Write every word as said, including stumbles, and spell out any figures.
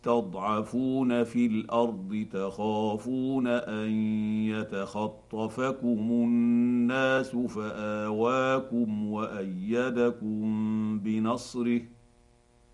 تضعفون في الارض تخافون ان يتخطفكم الناس فاواكم وايدكم بنصره